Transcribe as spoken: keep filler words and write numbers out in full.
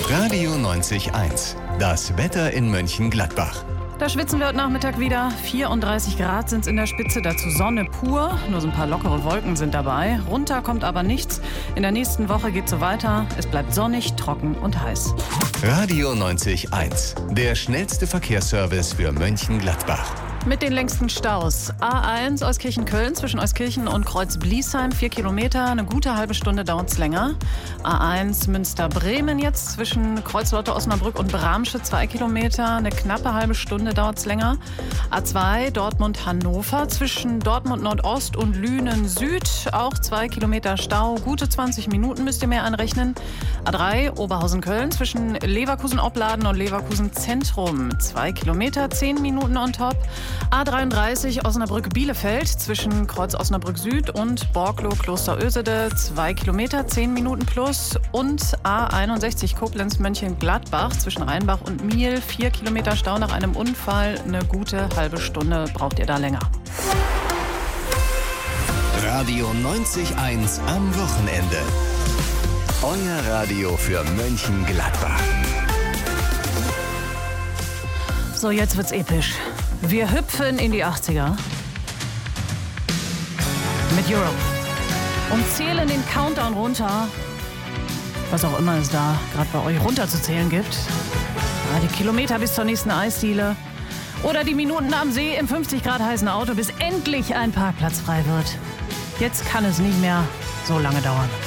Radio neunzig Komma eins. Das Wetter in Mönchengladbach. Da schwitzen wir heute Nachmittag wieder. vierunddreißig Grad sind es in der Spitze, dazu Sonne pur. Nur so ein paar lockere Wolken sind dabei. Runter kommt aber nichts. In der nächsten Woche geht's so weiter. Es bleibt sonnig, trocken und heiß. Radio neunzig Komma eins. Der schnellste Verkehrsservice für Mönchengladbach. Mit den längsten Staus. A eins Euskirchen-Köln zwischen Euskirchen und Kreuz-Bliesheim, vier Kilometer. Eine gute halbe Stunde dauert es länger. A eins Münster-Bremen jetzt zwischen Kreuzlotte-Osnabrück und Bramsche, zwei Kilometer. Eine knappe halbe Stunde dauert es länger. A zwei Dortmund-Hannover zwischen Dortmund-Nordost und Lünen-Süd. Auch zwei Kilometer Stau. Gute zwanzig Minuten müsst ihr mehr anrechnen. A drei Oberhausen-Köln zwischen Leverkusen-Opladen und Leverkusen-Zentrum. Zwei Kilometer, zehn Minuten on top. A dreiunddreißig Osnabrück-Bielefeld zwischen Kreuz Osnabrück Süd und Borklo-Kloster-Ösede, zwei Kilometer, zehn Minuten plus. Und A einundsechzig Koblenz-Mönchengladbach zwischen Rheinbach und Miel, vier Kilometer Stau nach einem Unfall. Eine gute halbe Stunde braucht ihr da länger. Radio neunzig Komma eins am Wochenende. Euer Radio für Mönchengladbach. So, jetzt wird's episch. Wir hüpfen in die achtziger mit Europe und zählen den Countdown runter, was auch immer es da gerade bei euch runterzuzählen gibt. Ja, die Kilometer bis zur nächsten Eisdiele oder die Minuten am See im fünfzig Grad heißen Auto, bis endlich ein Parkplatz frei wird. Jetzt kann es nicht mehr so lange dauern.